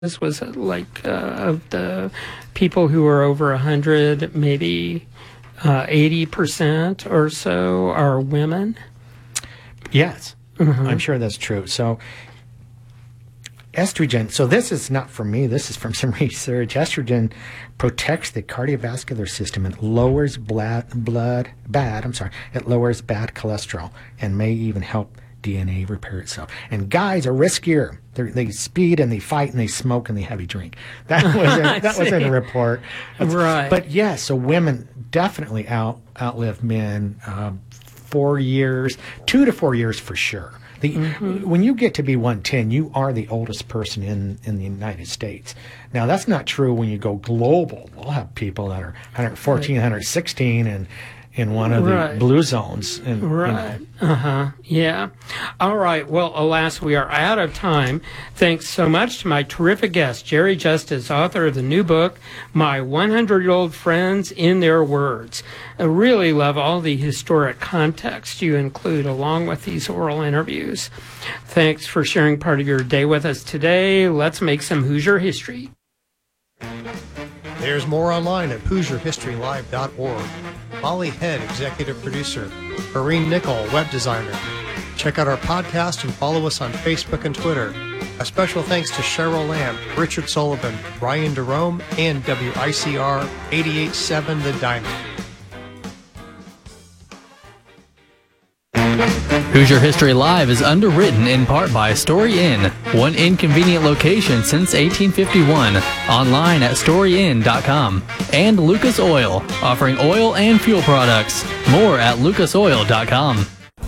This was like of the people who are over 100, maybe 80% or so are women? Yes, I'm sure that's true. So estrogen, so this is not from me, this is from some research. Estrogen protects the cardiovascular system and lowers it lowers bad cholesterol and may even help DNA repair itself. And guys are riskier. They speed and they fight and they smoke and they heavy drink. That was in a report. Right. But yes, so women definitely outlive men 4 years, 2 to 4 years for sure. When you get to be 110, you are the oldest person in the United States. Now, that's not true when you go global. We'll have people that are 114, 116 and in one of the blue zones. And, Yeah. All right. Well, alas, we are out of time. Thanks so much to my terrific guest, Jerry Justice, author of the new book, My 100-Year-Old Friends in Their Words. I really love all the historic context you include along with these oral interviews. Thanks for sharing part of your day with us today. Let's make some Hoosier history. There's more online at HoosierHistoryLive.org. Molly Head, executive producer. Corrine Nickel, web designer. Check out our podcast and follow us on Facebook and Twitter. A special thanks to Cheryl Lamb, Richard Sullivan, Ryan Jerome, and WICR 88.7 The Diamond. Hoosier History Live is underwritten in part by Story Inn, one inconvenient location since 1851, online at storyinn.com, and Lucas Oil, offering oil and fuel products. More at lucasoil.com.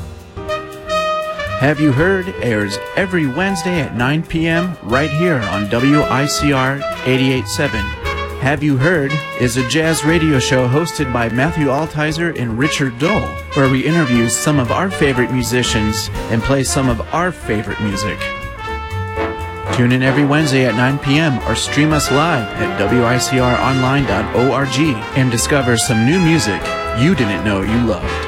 Have You Heard airs every Wednesday at 9 p.m. right here on WICR 88.7. Have You Heard is a jazz radio show hosted by Matthew Altizer and Richard Dole, where we interview some of our favorite musicians and play some of our favorite music. Tune in every Wednesday at 9 p.m. or stream us live at wicronline.org and discover some new music you didn't know you loved.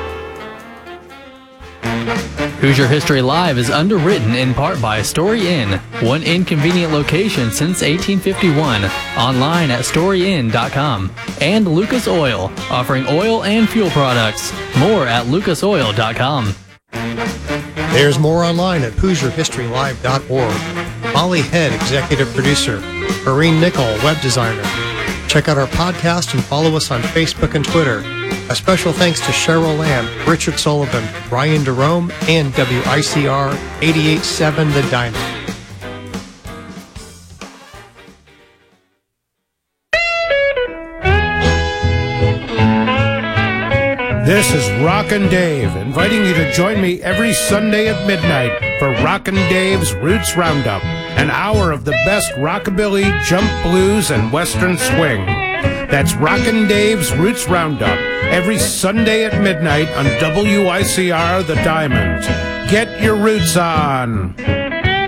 Hoosier History Live is underwritten in part by Story Inn, one inconvenient location since 1851, online at storyinn.com, and Lucas Oil, offering oil and fuel products. More at lucasoil.com. There's more online at HoosierHistoryLive.org. Molly Head, executive producer. Corrine Nickel, web designer. Check out our podcast and follow us on Facebook and Twitter. A special thanks to Cheryl Lamb, Richard Sullivan, Ryan Jerome, and WICR 88.7 The Diamond. This is Rockin' Dave, inviting you to join me every Sunday at midnight for Rockin' Dave's Roots Roundup, an hour of the best rockabilly, jump blues, and western swing. That's Rockin' Dave's Roots Roundup, every Sunday at midnight on WICR The Diamond. Get your roots on!